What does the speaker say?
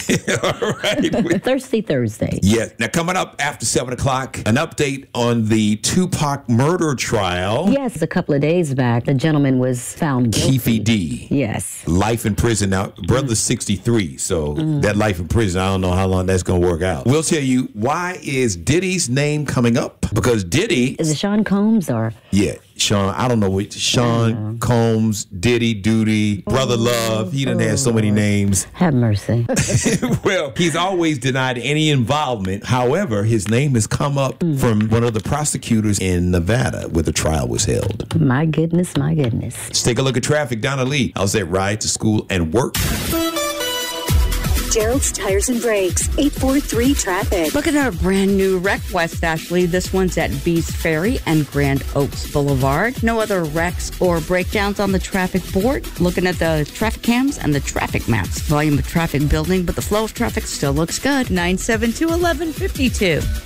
All right. Thirsty Thursday. Yes. Now, coming up after 7 o'clock, an update on the Tupac murder trial. Yes, a couple of days back, the gentleman was found guilty. Keefe D. Yes. Life in prison. Now, brother's 63, so that life in prison, I don't know how long that's going to work out. We'll tell you why is Diddy's name coming up? Because Diddy... Is it Sean Combs or... Yeah, Sean, I don't know what... Sean Combs, Diddy, Doody, Brother Love. He done had so many names. Have mercy. Well, he's always denied any involvement. However, his name has come up from one of the prosecutors in Nevada where the trial was held. My goodness, my goodness. Let's take a look at traffic. Donna Lee, how's that ride to school and work? Gerald's Tires and Brakes, 843 traffic. Look at our brand new wreck, West Ashley. This one's at Bees Ferry and Grand Oaks Boulevard. No other wrecks or breakdowns on the traffic board. Looking at the traffic cams and the traffic maps. Volume of traffic building, but the flow of traffic still looks good. 972-1152.